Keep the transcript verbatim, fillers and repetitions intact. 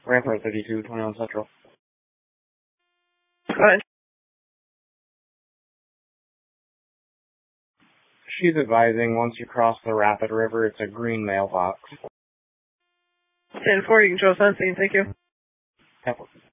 Rampart thirty-two, twenty-one Central. Go ahead. She's advising once you cross the Rapid River, it's a green mailbox. ten four, you can show us on scene, thank you. Yep.